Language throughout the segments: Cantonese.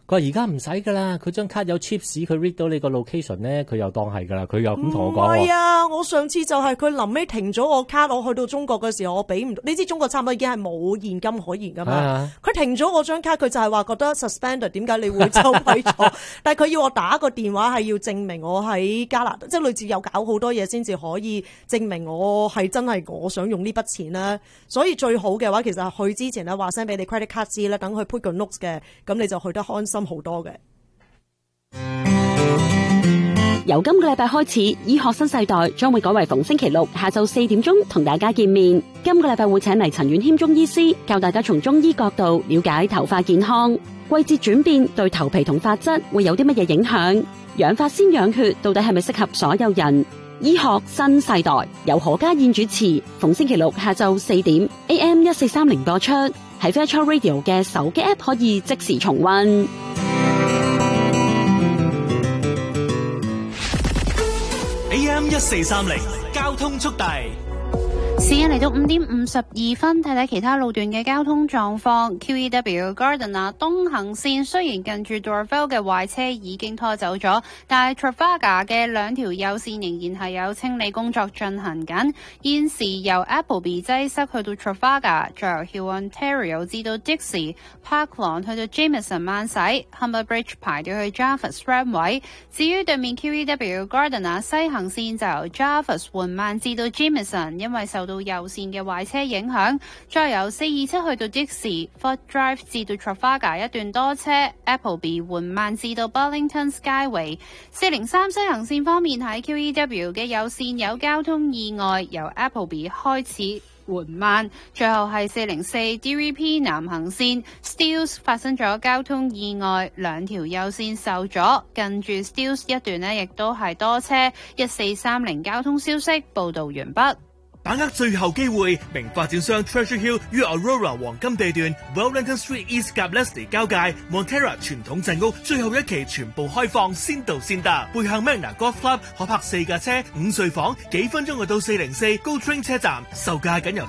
佢話而家唔使㗎啦，佢張卡有 chips，佢 read 到你個 location 咧，佢又當係㗎啦。佢又咁同我講喎。 係啊，我上次就係佢臨尾停咗我卡，我去到中國嘅時候，我俾唔到。你知中國差唔多已經係冇現金可言㗎嘛？佢停咗我張卡，佢就係話覺得 suspended， 點解你會收費咗？但係佢要我打個電話係要證明我喺加拿大，即係類似有搞好多嘢先至可以證明我係真係我想用呢筆錢啦。所以最好嘅話，其實去之前咧話聲俾你 credit card 知啦，等佢 put 個 notes 嘅，咁你就去得安心好多嘅。 由今個禮拜開始，醫學新世代將會改為逢星期六下晝4點鐘同大家見面。今個禮拜會請嚟陳婉謙中醫師，教大家從中醫角度了解頭髮健康。季節轉變對頭皮同髮質會有啲乜嘢影響？養髮先養血，到底係咪適合所有人？醫學新世代由何家燕主持，逢星期六下晝4點 AM1430 播出，喺 Virtual Radio 嘅手機 App 可以即時重溫。 AM1430 交通速遞。 時間嚟到5點52分，睇睇其他路段嘅交通狀況。QEW Gardiner 東行線雖然近住 Dorval 嘅壞車已經拖走咗，但係 Trafalgar 嘅兩條右線仍然係有清理工作進行緊。現時由 Appleby 擠塞去到 Trafalgar， 再由 Hill Ontario 至到 Dixie、Park Lawn 去到 Jameson 慢駛 ，Humber Bridge 排到去 Jarvis Ramway。至於對面 QEW Gardiner 西行線就由 Jarvis 緩慢至到 Jameson， 因為受到右線嘅壞車影響，再由427去到 Dixie、Fort Drive 至到 Trafalgar 一段多車 ，Appleby 緩慢至到 Burlington Skyway。403西行線方面喺 QEW 嘅右線有交通意外，由 Appleby 開始緩慢，最後係404 DVP 南行線 Steeles 發生咗交通意外，兩條右線受阻，近住 Steeles 一段呢亦都係多車。1430交通消息報道完畢。 把握最後機會，名發展商 Treasure Hill 於 Aurora 黃金地段 Wellington Street East 及 Leslie 交界 Montera 傳統鎮屋最後一期全部開放，先到先得。背向 Magna Golf Club 可泊4架車，5睡房，幾分鐘就到404 Go Train 車站，售價僅由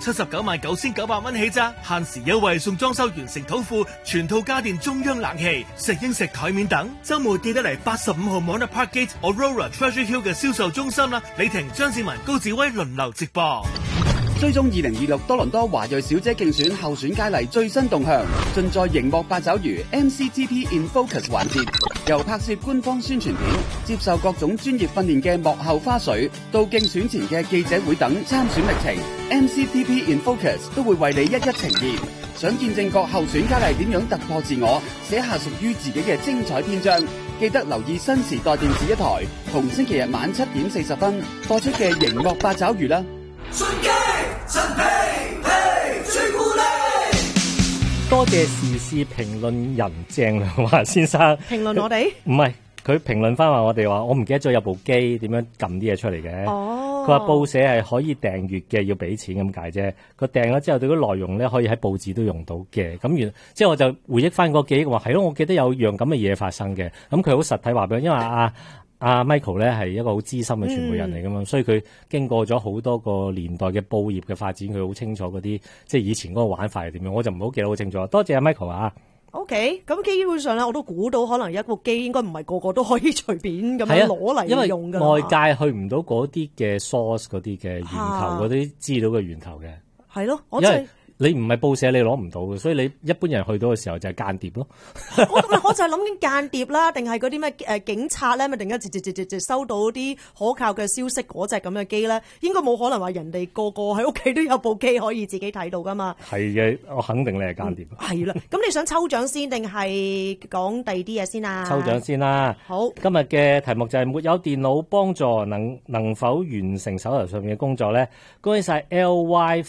799900蚊起咋，限時優惠送裝修完成土庫，全套家電中央冷氣、食英食台面等。週末記得嚟85號 Mona Parkgate Aurora Treasure Hill 嘅銷售中心啦，李婷、張志文、高志威輪流直播。 追蹤2026多倫多華裔小姐競選候選佳麗最新動向，盡在熒幕八爪魚 MCTP in Focus 環節，由拍攝官方宣傳片、接受各種專業訓練嘅幕後花絮，到競選前嘅記者會等參選歷程 ，MCTP in Focus 都會為你一一呈現。想見證各候選佳麗點樣突破自我，寫下屬於自己嘅精彩篇章，記得留意新時代電視一台，同星期日晚7點40分播出嘅熒幕八爪魚啦。 順機陳皮皮朱古力， 多謝時事評論人鄭良華先生評論我哋， 唔係佢評論翻話我哋話我唔記得咗有部機點樣撳啲嘢出嚟嘅。佢話報社係可以訂閱嘅，要俾錢咁解啫。佢訂咗之後對嗰內容咧可以喺報紙都用到嘅。咁即係我就回憶翻個記憶話係咯，我記得有樣咁嘅嘢發生嘅。咁佢好實體話俾我，因為阿 Michael 咧係一個好資深嘅傳媒人嚟噶嘛，所以佢經過咗好多個年代嘅報業嘅發展，佢好清楚嗰啲即係以前嗰個玩法係點樣，我就唔好記得好清楚。多謝阿 Michael 啊。 OK， 咁基本上咧，我都估到可能一部機應該唔係個個都可以隨便咁樣攞嚟用㗎。 因為外界去唔到嗰啲嘅 source 嗰啲嘅源頭嗰啲資料嘅源頭嘅。 係咯，我真係。 你唔係報社，你攞唔到嘅，所以你一般人去到嘅時候就係間諜咯。 我就係諗緊間諜啦，定係嗰啲咩警察咧，咪突然間直收到啲可靠嘅消息嗰隻咁嘅機咧，應該冇可能話人哋個個喺屋企都有部機可以自己睇到噶嘛。 係嘅，我肯定你係間諜。 係啦，咁你想抽獎先定係講第二啲嘢先啊？ 抽獎先啦。好，今日嘅題目就係沒有電腦幫助能否完成手頭上面嘅工作咧？恭喜晒 LY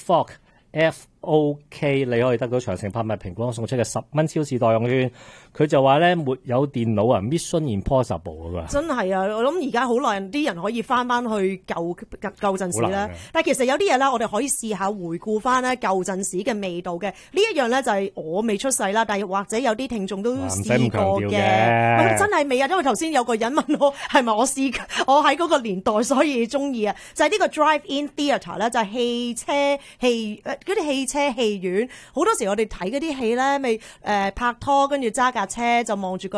FOK，你可以得到長城拍賣蘋果送出嘅10蚊超市代用券。佢就話咧，沒有電腦啊 ，Mission Impossible 啊！ 真係啊，我諗而家好耐啲人可以翻去舊陣時啦。但係其實有啲嘢咧，我哋可以試下回顧翻咧舊陣時嘅味道嘅。呢一樣咧就係我未出世啦，但係或者有啲聽眾都試過嘅。真係未啊，因為頭先有個人問我係咪我喺嗰個年代所以中意啊，就係呢個 Drive-in Theatre 咧，就係嗰啲汽車戲院。好多時我哋睇嗰啲戲咧，咪拍拖跟住揸架車就望住個